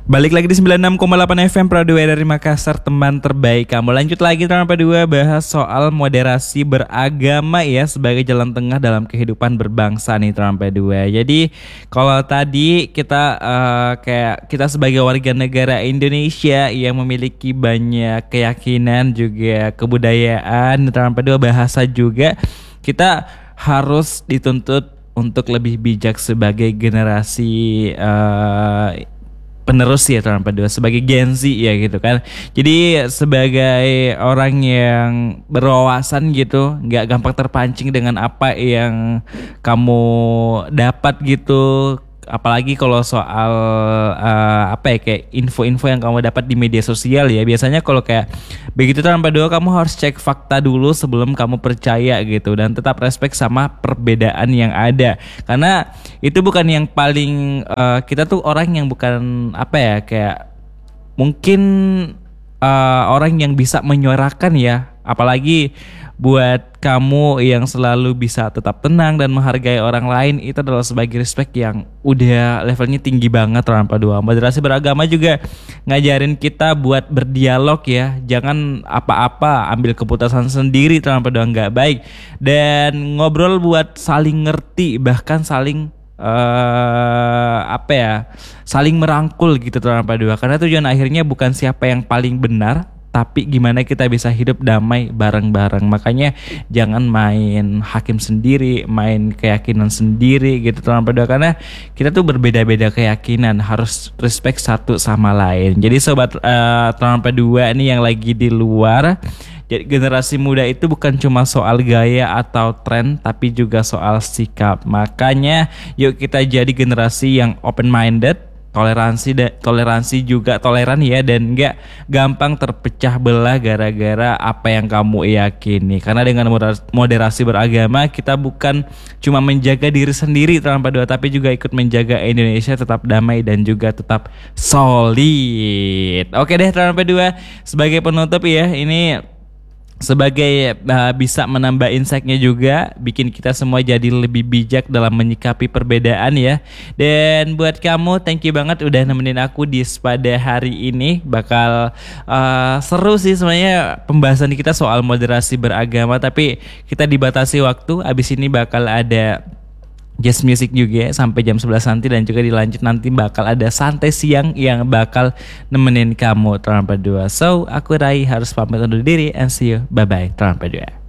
Balik lagi di 96,8 FM Pradua dari Makassar, teman terbaik kamu. Lanjut lagi teman Pradua, bahas soal moderasi beragama ya sebagai jalan tengah dalam kehidupan berbangsa nih teman Pradua. Jadi kalau tadi kita kayak kita sebagai warga negara Indonesia yang memiliki banyak keyakinan juga kebudayaan teman Pradua, bahasa juga, kita harus dituntut untuk lebih bijak sebagai generasi penerus ya teman Padua, sebagai Gen Z ya gitu kan. Jadi sebagai orang yang berwawasan gitu, nggak gampang terpancing dengan apa yang kamu dapat gitu. Apalagi kalau soal apa ya, kayak info-info yang kamu dapat di media sosial ya. Biasanya kalau kayak begitu teman Padua, kamu harus cek fakta dulu sebelum kamu percaya gitu, dan tetap respect sama perbedaan yang ada. Karena itu bukan yang paling kita tuh orang yang bukan apa ya, kayak mungkin orang yang bisa menyuarakan ya, apalagi buat kamu yang selalu bisa tetap tenang dan menghargai orang lain, itu adalah sebagai respect yang udah levelnya tinggi banget teman Padua. Moderasi beragama juga ngajarin kita buat berdialog ya, jangan apa-apa ambil keputusan sendiri teman Padua, nggak baik. Dan ngobrol buat saling ngerti, bahkan saling apa ya, saling merangkul gitu teman Padua. Karena tujuan akhirnya bukan siapa yang paling benar, tapi gimana kita bisa hidup damai bareng-bareng. Makanya jangan main hakim sendiri, main keyakinan sendiri gitu teman Padua. Karena kita tuh berbeda-beda keyakinan, harus respect satu sama lain. Jadi sobat teman Padua ini yang lagi di luar, jadi generasi muda itu bukan cuma soal gaya atau tren, tapi juga soal sikap. Makanya yuk kita jadi generasi yang open minded, toleransi juga toleran ya, dan nggak gampang terpecah belah gara-gara apa yang kamu yakini. Karena dengan moderasi beragama, kita bukan cuma menjaga diri sendiri teman Padua, tapi juga ikut menjaga Indonesia tetap damai dan juga tetap solid. Oke deh teman Padua, sebagai penutup ya, ini sebagai bisa menambah insight-nya juga, bikin kita semua jadi lebih bijak dalam menyikapi perbedaan ya. Dan buat kamu, thank you banget udah nemenin aku di pada hari ini. Bakal seru sih sebenarnya pembahasan kita soal moderasi beragama, tapi kita dibatasi waktu. Abis ini bakal ada jazz music juga sampai jam 11 nanti, dan juga dilanjut nanti bakal ada santai siang yang bakal nemenin kamu teman Padua. So aku Rai harus pamit undur diri, and see you, bye bye teman Padua.